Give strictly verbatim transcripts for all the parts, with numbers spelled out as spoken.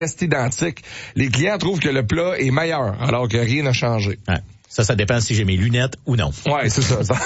reste identique. Les clients trouvent que le plat est meilleur, alors que rien n'a changé. Ouais. Ça, ça dépend si j'ai mes lunettes ou non. Ouais, c'est ça. Ça,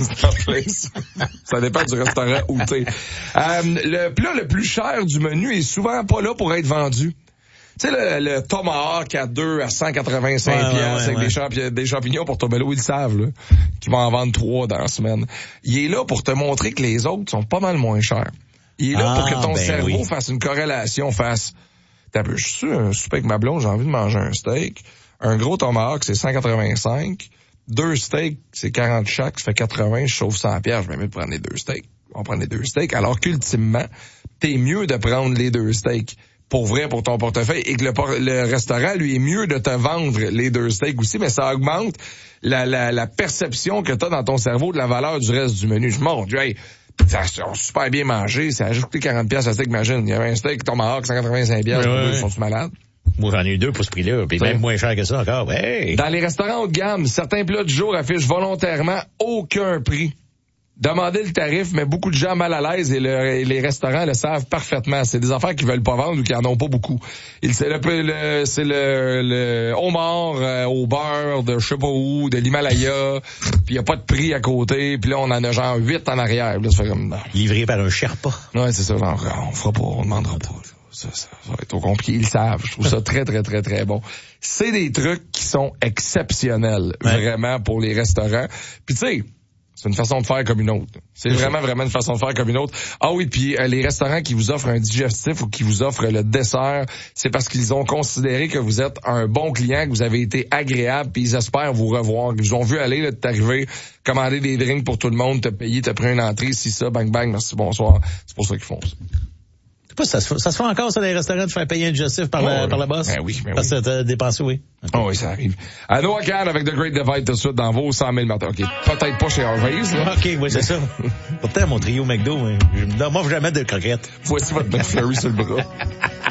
ça dépend du restaurant où t'es. Euh, le plat le plus cher du menu est souvent pas là pour être vendu. Tu sais, le, le tomahawk à deux à cent quatre-vingt-cinq ouais, piastres ouais, avec ouais. Des, champi- des champignons pour Portobello, ils le savent, là, qui vont en vendre trois dans la semaine. Il est là pour te montrer que les autres sont pas mal moins chers. Il est là ah, pour que ton ben cerveau oui. fasse une corrélation, fasse... T'as peu, je suis sûr, un souper avec ma blonde, j'ai envie de manger un steak. Un gros tomahawk, c'est cent quatre-vingt-cinq. Deux steaks, c'est quarante chaque, ça fait quatre-vingts, je sauve cent piastres, je vais mieux de prendre les deux steaks. On prend les deux steaks, alors qu'ultimement, t'es mieux de prendre les deux steaks pour vrai pour ton portefeuille et que le, por- le restaurant, lui, est mieux de te vendre les deux steaks aussi, mais ça augmente la, la, la perception que t'as dans ton cerveau de la valeur du reste du menu. Je mon Dieu, hey, ça a super bien mangé, ça a ajouté quarante piastres à steak, imagine. Il y avait un steak Tomahawk, cent quatre-vingt-cinq piastres, ouais, ouais. sont-tu malades? Moi, j'en ai eu deux pour ce prix-là, puis même moins cher que ça encore. Hey! Dans les restaurants haut de gamme, certains plats du jour affichent volontairement aucun prix. Demandez le tarif, mais beaucoup de gens mal à l'aise et, le, et les restaurants le savent parfaitement. C'est des affaires qu'ils veulent pas vendre ou qui en ont pas beaucoup. Il, c'est le, le, c'est le, le homard euh, au beurre de je sais pas où, de l'Himalaya, puis y a pas de prix à côté, puis là on en a genre huit en arrière. Là, ça fait comme... Livré par un Sherpa. Ouais, c'est ça. Genre, on fera pas, on demandera pas. Ça, ça, ça va être trop compliqué. Ils le savent. Je trouve ça très, très, très, très bon. C'est des trucs qui sont exceptionnels, ouais. vraiment, pour les restaurants. Puis tu sais, c'est une façon de faire comme une autre. C'est vraiment, vraiment une façon de faire comme une autre. Ah oui, puis euh, les restaurants qui vous offrent un digestif ou qui vous offrent le dessert, c'est parce qu'ils ont considéré que vous êtes un bon client, que vous avez été agréable, puis ils espèrent vous revoir. Ils vous ont vu aller, là, t'arriver, commander des drinks pour tout le monde, te payer, te prendre une entrée, si ça, bang, bang, merci, bonsoir. C'est pour ça qu'ils font ça. Pas, ça, se, ça se fait encore, ça, dans les restaurants, de faire payer un digestif par, oh, la, oui. par la boss? Ben oui, ben Parce oui. que t'as dépensé, oui. Okay. Oh oui, ça arrive. À Noah Can avec The Great Divide tout de suite dans vos cent mille matins. OK, peut-être pas chez Harvey's, là. OK, oui, c'est ça. Pourtant, mon trio McDo, hein, je me donne, moi, je vais jamais de croquettes. Voici votre McFlurry sur le bras.